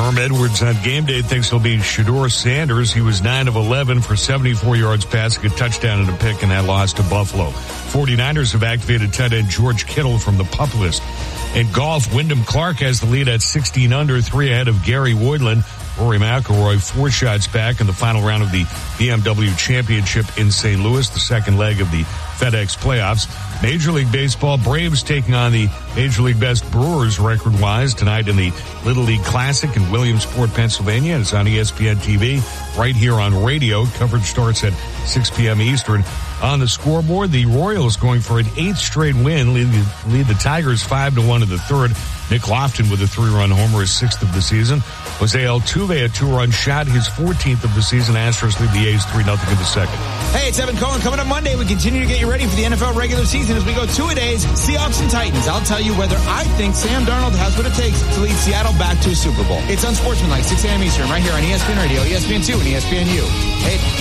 Herm Edwards on game day thinks he'll be Shedeur Sanders. He was 9 of 11 for 74 yards passing, a touchdown and a pick in that loss to Buffalo. 49ers have activated tight end George Kittle from the PUP list. In golf, Wyndham Clark has the lead at 16 under, 3 ahead of Gary Woodland. Rory McIlroy 4 shots back in the final round of the BMW Championship in St. Louis, the second leg of the FedEx playoffs. Major League Baseball, Braves taking on the Major League Best Brewers record-wise tonight in the Little League Classic in Williamsport, Pennsylvania. It's on ESPN TV right here on radio. Coverage starts at 6 p.m. Eastern. On the scoreboard, the Royals going for an 8th straight win, lead the Tigers 5-1 in the third. Nick Lofton with a 3-run homer, his 6th of the season. Jose Altuve, a 2-run shot, his 14th of the season. Astros lead the A's 3-0 in the second. Hey, it's Evan Cohen. Coming up Monday, we continue to get you ready for the NFL regular season as we go 2-a-days, Seahawks and Titans. I'll tell you whether I think Sam Darnold has what it takes to lead Seattle back to a Super Bowl. It's Unsportsmanlike, 6 a.m. Eastern, right here on ESPN Radio, ESPN2, and ESPNU. Hey.